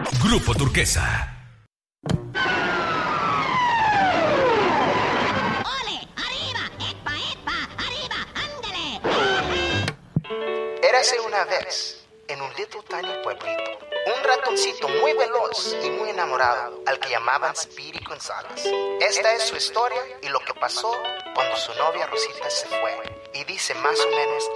Grupo Turquesa. Érase una vez, en un little tiny pueblito, un ratoncito muy veloz y muy enamorado al que llamaban Speedy González. Esta es su historia y lo que pasó cuando su novia Rosita se fue. Y dice más o menos